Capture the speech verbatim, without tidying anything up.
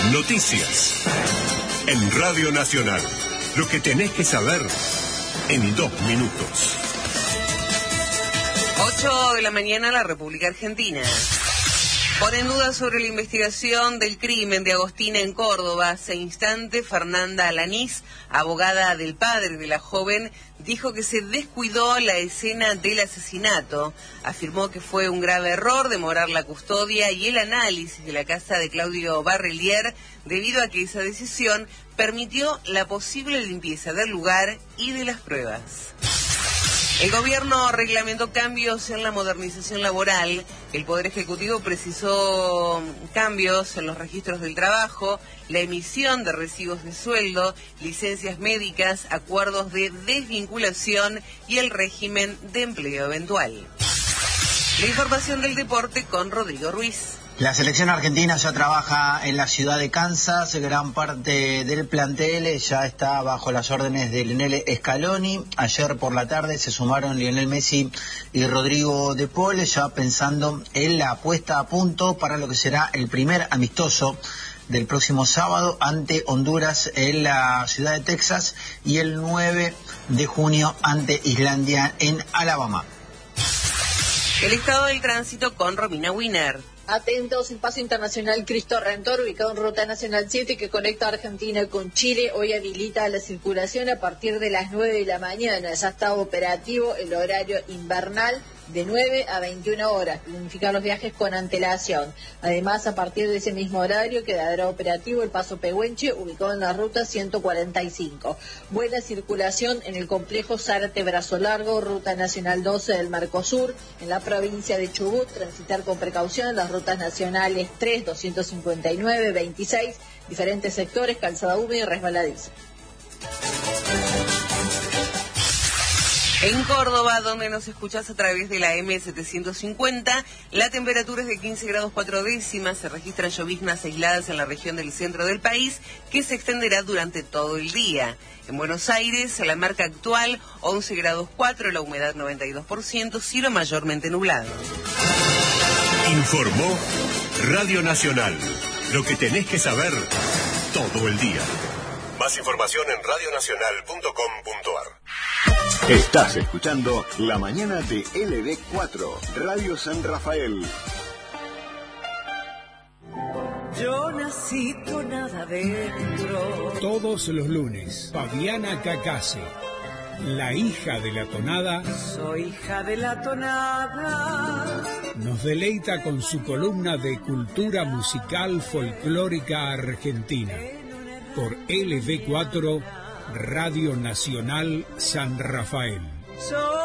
Noticias. En Radio Nacional. Lo que tenés que saber en dos minutos. ocho de la mañana, la República Argentina. Pone en duda sobre la investigación del crimen de Agostina en Córdoba. Hace instante, Fernanda Alanís, abogada del padre de la joven, dijo que se descuidó la escena del asesinato. Afirmó que fue un grave error demorar la custodia y el análisis de la casa de Claudio Barrelier, debido a que esa decisión permitió la posible limpieza del lugar y de las pruebas. El gobierno reglamentó cambios en la modernización laboral. El Poder Ejecutivo precisó cambios en los registros del trabajo, la emisión de recibos de sueldo, licencias médicas, acuerdos de desvinculación y el régimen de empleo eventual. La información del deporte con Rodrigo Ruiz. La selección argentina ya trabaja en la ciudad de Kansas. Gran parte del plantel ya está bajo las órdenes de Lionel Scaloni. Ayer por la tarde se sumaron Lionel Messi y Rodrigo de Paul, ya pensando en la puesta a punto para lo que será el primer amistoso del próximo sábado ante Honduras en la ciudad de Texas y el nueve de junio ante Islandia en Alabama. El estado del tránsito con Romina Wiener. Atentos, el paso internacional Cristo Redentor, ubicado en Ruta Nacional siete, que conecta a Argentina con Chile, hoy habilita la circulación a partir de las nueve de la mañana. Ya está operativo el horario invernal de nueve a veintiuna horas, planificar los viajes con antelación. Además, a partir de ese mismo horario quedará operativo el paso Pehuenche, ubicado en la ruta ciento cuarenta y cinco. Buena circulación en el complejo Zárate Brazo Largo, Ruta Nacional doce del Mercosur, en la provincia de Chubut. Transitar con precaución en las rutas nacionales tres, doscientos cincuenta y nueve, veintiséis, diferentes sectores, calzada húmeda y resbaladiza. En Córdoba, donde nos escuchás a través de la M setecientos cincuenta, la temperatura es de quince grados cuatro décimas, se registran lloviznas aisladas en la región del centro del país, que se extenderá durante todo el día. En Buenos Aires, la marca actual, once grados cuatro, la humedad noventa y dos por ciento, cielo mayormente nublado. Informó Radio Nacional. Lo que tenés que saber todo el día. Más información en radio nacional punto com punto a r. Estás escuchando La Mañana de L D cuatro, Radio San Rafael. Yo nací tonada dentro. Todos los lunes, Fabiana Cacase, la hija de la tonada. Soy hija de la tonada. Nos deleita con su columna de cultura musical folclórica argentina. Por L D cuatro, Radio Nacional San Rafael.